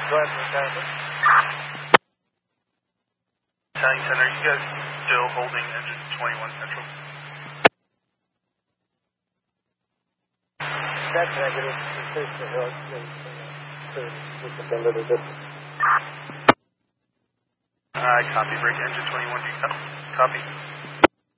Go ahead, Lieutenant. Battalion Center, you guys still holding engine 21 Central? That's negative. It's the hill. We can build it a bit. I copy. Break engine 21. Do you copy?